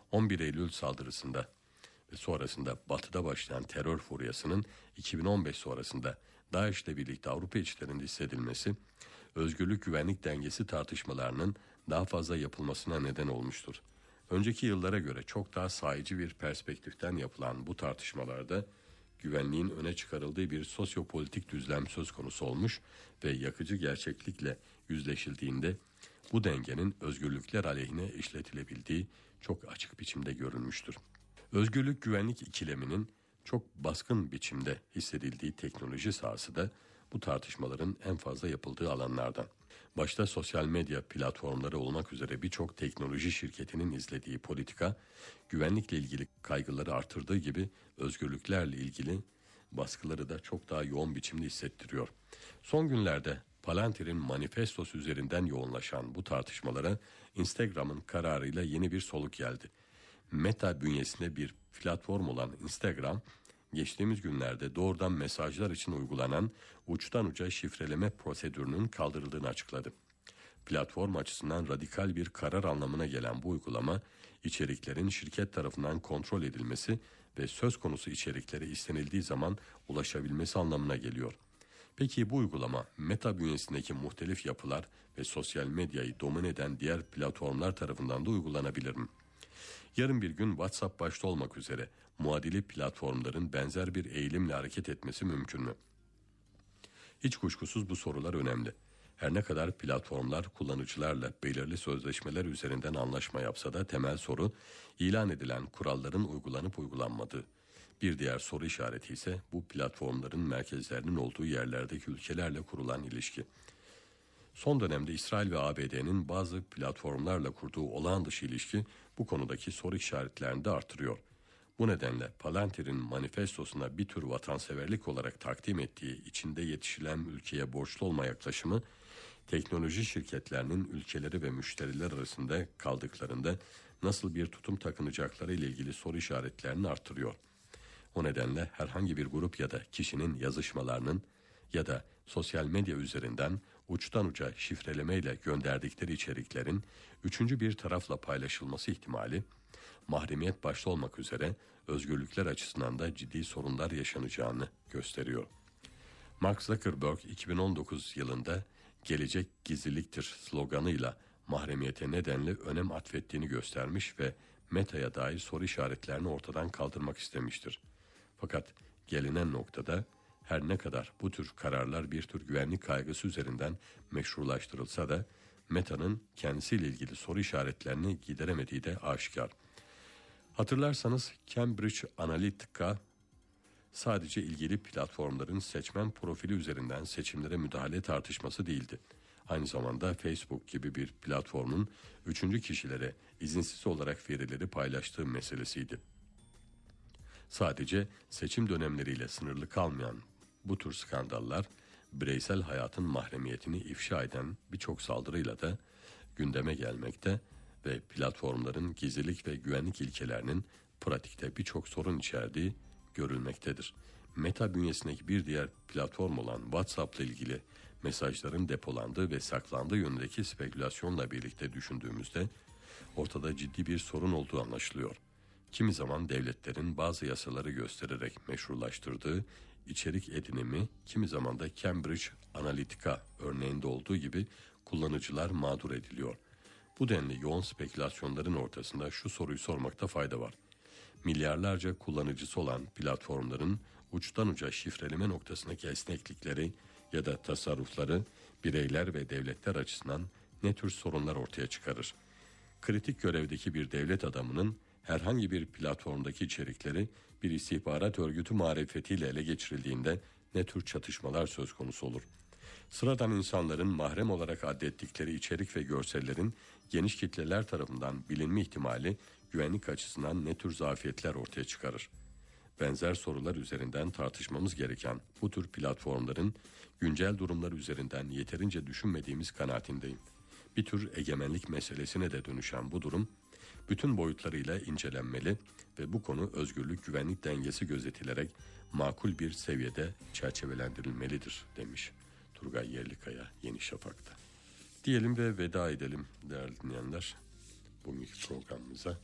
11 Eylül saldırısında ve sonrasında Batı'da başlayan terör furyasının 2015 sonrasında DAEŞ'le birlikte Avrupa içlerinde hissedilmesi, özgürlük güvenlik dengesi tartışmalarının daha fazla yapılmasına neden olmuştur. Önceki yıllara göre çok daha sahici bir perspektiften yapılan bu tartışmalarda güvenliğin öne çıkarıldığı bir sosyopolitik düzlem söz konusu olmuş ve yakıcı gerçeklikle yüzleşildiğinde bu dengenin özgürlükler aleyhine işletilebildiği çok açık biçimde görülmüştür. Özgürlük güvenlik ikileminin çok baskın biçimde hissedildiği teknoloji sahası da bu tartışmaların en fazla yapıldığı alanlardan. Başta sosyal medya platformları olmak üzere birçok teknoloji şirketinin izlediği politika, güvenlikle ilgili kaygıları artırdığı gibi özgürlüklerle ilgili baskıları da çok daha yoğun biçimde hissettiriyor. Son günlerde Palantir'in manifestosu üzerinden yoğunlaşan bu tartışmalara Instagram'ın kararıyla yeni bir soluk geldi. Meta bünyesinde bir platform olan Instagram, geçtiğimiz günlerde doğrudan mesajlar için uygulanan uçtan uca şifreleme prosedürünün kaldırıldığını açıkladı. Platform açısından radikal bir karar anlamına gelen bu uygulama, içeriklerin şirket tarafından kontrol edilmesi ve söz konusu içeriklere istenildiği zaman ulaşabilmesi anlamına geliyor. Peki bu uygulama Meta bünyesindeki muhtelif yapılar ve sosyal medyayı domine eden diğer platformlar tarafından da uygulanabilir mi? Yarın bir gün WhatsApp başta olmak üzere muadili platformların benzer bir eğilimle hareket etmesi mümkün mü? Hiç kuşkusuz bu sorular önemli. Her ne kadar platformlar kullanıcılarla belirli sözleşmeler üzerinden anlaşma yapsa da temel soru ilan edilen kuralların uygulanıp uygulanmadığı. Bir diğer soru işareti ise bu platformların merkezlerinin olduğu yerlerdeki ülkelerle kurulan ilişki. Son dönemde İsrail ve ABD'nin bazı platformlarla kurduğu olağan dışı ilişki bu konudaki soru işaretlerini de artırıyor. Bu nedenle Palantir'in manifestosuna bir tür vatanseverlik olarak takdim ettiği içinde yetişilen ülkeye borçlu olma yaklaşımı, teknoloji şirketlerinin ülkeleri ve müşteriler arasında kaldıklarında nasıl bir tutum takınacakları ile ilgili soru işaretlerini artırıyor. O nedenle herhangi bir grup ya da kişinin yazışmalarının ya da sosyal medya üzerinden uçtan uca şifrelemeyle gönderdikleri içeriklerin üçüncü bir tarafla paylaşılması ihtimali, mahremiyet başta olmak üzere özgürlükler açısından da ciddi sorunlar yaşanacağını gösteriyor. Mark Zuckerberg 2019 yılında "Gelecek gizliliktir" sloganıyla mahremiyete nedenli önem atfettiğini göstermiş ve Meta'ya dair soru işaretlerini ortadan kaldırmak istemiştir. Fakat gelinen noktada her ne kadar bu tür kararlar bir tür güvenlik kaygısı üzerinden meşrulaştırılsa da Meta'nın kendisiyle ilgili soru işaretlerini gideremediği de aşikar. Hatırlarsanız Cambridge Analytica sadece ilgili platformların seçmen profili üzerinden seçimlere müdahale tartışması değildi. Aynı zamanda Facebook gibi bir platformun üçüncü kişilere izinsiz olarak verileri paylaştığı meselesiydi. Sadece seçim dönemleriyle sınırlı kalmayan bu tür skandallar, bireysel hayatın mahremiyetini ifşa eden birçok saldırıyla da gündeme gelmekte ve platformların gizlilik ve güvenlik ilkelerinin pratikte birçok sorun içerdiği görülmektedir. Meta bünyesindeki bir diğer platform olan WhatsApp ile ilgili mesajların depolandığı ve saklandığı yönündeki spekülasyonla birlikte düşündüğümüzde ortada ciddi bir sorun olduğu anlaşılıyor. Kimi zaman devletlerin bazı yasaları göstererek meşrulaştırdığı içerik edinimi, kimi zaman da Cambridge Analytica örneğinde olduğu gibi kullanıcılar mağdur ediliyor. Bu denli yoğun spekülasyonların ortasında şu soruyu sormakta fayda var. Milyarlarca kullanıcısı olan platformların uçtan uca şifreleme noktasındaki esneklikleri ya da tasarrufları bireyler ve devletler açısından ne tür sorunlar ortaya çıkarır? Kritik görevdeki bir devlet adamının herhangi bir platformdaki içerikleri bir istihbarat örgütü marifetiyle ele geçirildiğinde ne tür çatışmalar söz konusu olur? Sıradan insanların mahrem olarak addettikleri içerik ve görsellerin geniş kitleler tarafından bilinme ihtimali güvenlik açısından ne tür zafiyetler ortaya çıkarır? Benzer sorular üzerinden tartışmamız gereken bu tür platformların güncel durumlar üzerinden yeterince düşünmediğimiz kanaatindeyim. Bir tür egemenlik meselesine de dönüşen bu durum bütün boyutlarıyla incelenmeli ve bu konu özgürlük güvenlik dengesi gözetilerek makul bir seviyede çerçevelendirilmelidir demiş Turgay Yerlikaya Yeni Şafak'ta. Diyelim ve veda edelim değerli dinleyenler bugünkü programımıza.